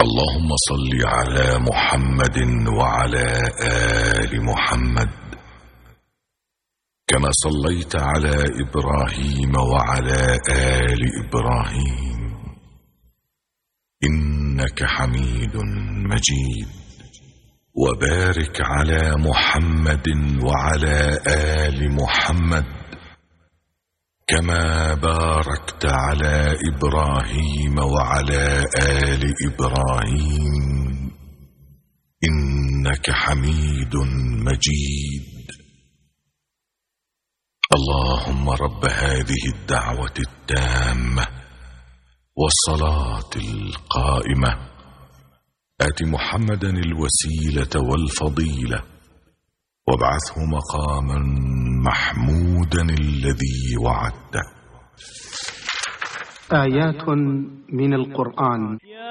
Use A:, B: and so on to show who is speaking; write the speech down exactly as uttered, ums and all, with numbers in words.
A: اللهم صل على محمد وعلى آل محمد كما صليت على إبراهيم وعلى آل إبراهيم إنك حميد مجيد. وبارك على محمد وعلى آل محمد كما باركت على إبراهيم وعلى آل إبراهيم إنك حميد مجيد. اللهم رب هذه الدعوة التامة والصلاة القائمة آت محمدا الوسيلة والفضيلة وابعثه مقاما محمودا الذي وعدته.
B: آيات من القرآن.